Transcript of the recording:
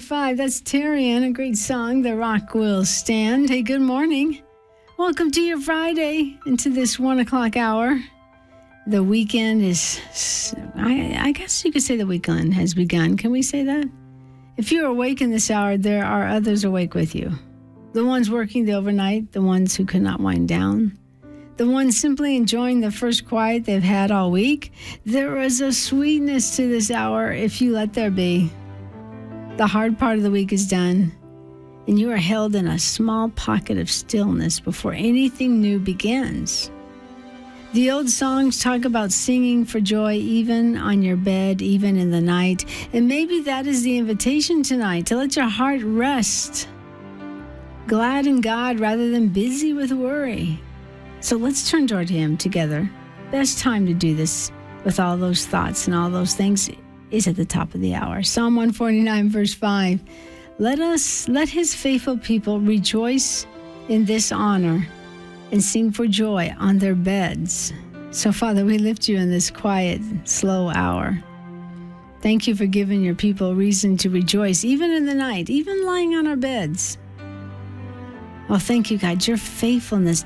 5. That's Terry Ann, a great song, The Rock Will Stand. Hey, good morning. Welcome to your Friday, into this 1 o'clock hour. The weekend is, I guess you could say the weekend has begun. Can we say that? If you're awake in this hour, there are others awake with you. The ones working the overnight, the ones who could not wind down, the ones simply enjoying the first quiet they've had all week. There is a sweetness to this hour if you let there be. The hard part of the week is done, and you are held in a small pocket of stillness before anything new begins. The old songs talk about singing for joy even on your bed, even in the night. And maybe that is the invitation tonight, to let your heart rest, glad in God rather than busy with worry. So let's turn toward Him together. Best time to do this with all those thoughts and all those things is at the top of the hour. Psalm 149, verse 5. Let His faithful people rejoice in this honor and sing for joy on their beds. So, Father, we lift you in this quiet, slow hour. Thank you for giving your people reason to rejoice, even in the night, even lying on our beds. Oh, thank you, God. Your faithfulness